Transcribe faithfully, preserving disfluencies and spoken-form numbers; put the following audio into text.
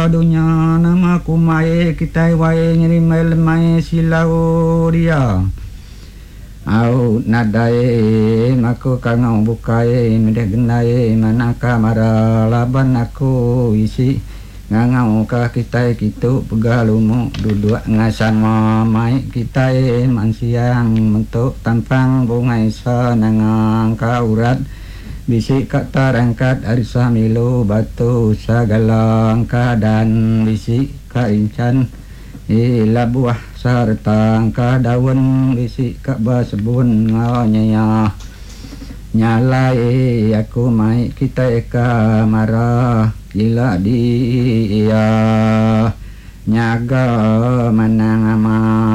dunya nama kumae kita wae nyerimai lemai silau dia au nadae mako kangau bukae mede genae manaka mara laban aku isi ngangau ka kita kitu pegalumu duduk ngasama mai kita mansiang mentuk tampang bungai sanangang kaurat bisi kata rangkat arisa milu batu sagalang kadan bisi kaincan ila buah serta ka daun bisi ka basebun nganya nyalai aku mai kita eka marah gila dia nyaga manang ama